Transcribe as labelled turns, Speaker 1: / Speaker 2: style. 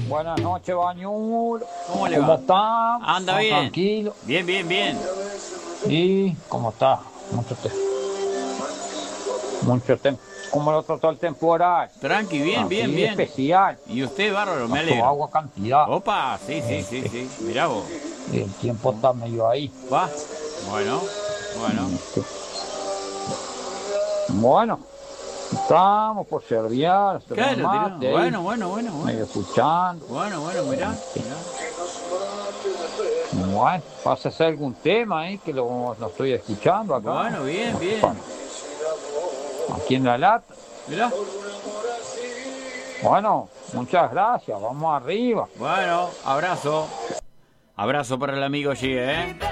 Speaker 1: Buenas noches, Bañulo.
Speaker 2: ¿Cómo le
Speaker 1: ¿Cómo
Speaker 2: va?
Speaker 1: está?
Speaker 2: Anda
Speaker 1: ¿Todo
Speaker 2: bien.
Speaker 1: tranquilo?
Speaker 2: Bien, bien, bien.
Speaker 1: ¿Y cómo está? ¿Cómo lo trató el temporal?
Speaker 2: Tranqui, bien, bien,
Speaker 1: Así
Speaker 2: bien.
Speaker 1: especial.
Speaker 2: Y usted, bárbaro, me
Speaker 1: Pasó
Speaker 2: alegro.
Speaker 1: agua cantidad.
Speaker 2: Opa, sí, sí, sí, sí. Mirá vos.
Speaker 1: El tiempo está medio ahí.
Speaker 2: Va. Bueno, bueno.
Speaker 1: Bueno, estamos por serviar, tomar
Speaker 2: Claro, tiró.
Speaker 1: mate ahí,
Speaker 2: Bueno, bueno, bueno,
Speaker 1: medio
Speaker 2: bueno.
Speaker 1: escuchando.
Speaker 2: Bueno, bueno, mirá. Mirá.
Speaker 1: Bueno, pásese algún tema ahí que lo estoy escuchando acá.
Speaker 2: Bueno, bien, bien.
Speaker 1: Aquí en la lata.
Speaker 2: Mirá.
Speaker 1: Bueno, muchas gracias, vamos arriba.
Speaker 2: Bueno, abrazo. Abrazo para el amigo G, ¿eh?